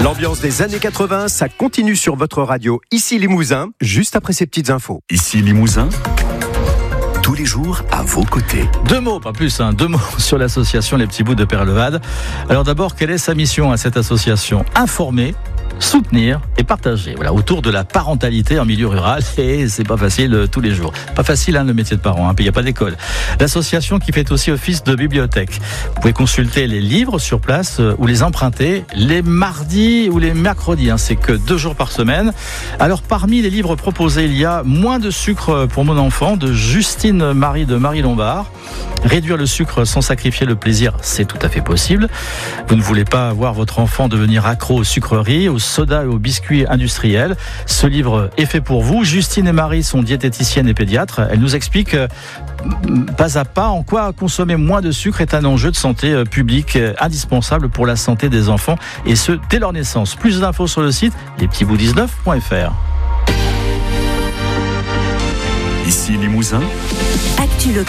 L'ambiance des années 80, ça continue sur votre radio. Ici Limousin, juste après ces petites infos. Ici Limousin, tous les jours à vos côtés. 2 mots, pas plus, 2 mots sur l'association Les Petits Bouts de Père Levade. Alors d'abord, quelle est sa mission à cette association ? Informer, soutenir et partager. Voilà, autour de la parentalité en milieu rural. Et c'est pas facile tous les jours. Pas facile le métier de parent, puis il n'y a pas d'école. L'association qui fait aussi office de bibliothèque. Vous pouvez consulter les livres sur place ou les emprunter les mardis ou les mercredis. C'est que 2 jours par semaine. Alors parmi les livres proposés, il y a Moins de sucre pour mon enfant de Justine Marie de Marie Lombard. Réduire le sucre sans sacrifier le plaisir, c'est tout à fait possible. Vous ne voulez pas voir votre enfant devenir accro aux sucreries, aux sodas et aux biscuits industriels. Ce livre est fait pour vous. Justine et Marie sont diététiciennes et pédiatres. Elles nous expliquent pas à pas en quoi consommer moins de sucre est un enjeu de santé publique indispensable pour la santé des enfants, et ce dès leur naissance. Plus d'infos sur le site lespetitsbouts19.fr. Ici Limousin. Actu